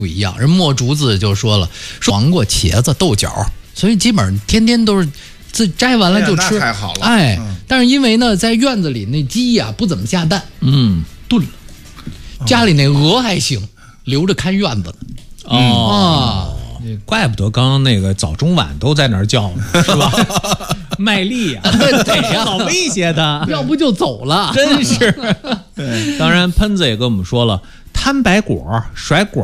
不一样。人墨竹子就说了，说黄瓜、茄子、豆角，所以基本上天天都是自摘完了就吃， 那太好了。 但是因为呢，在院子里那鸡呀不怎么下蛋，炖了。家里那鹅还行，留着看院子呢。 怪不得刚刚那个早中晚都在那儿叫呢，是吧？卖力啊， 对呀， 老威胁他， 要不就走了， 真是。当然，喷子也跟我们说了，摊白果、甩果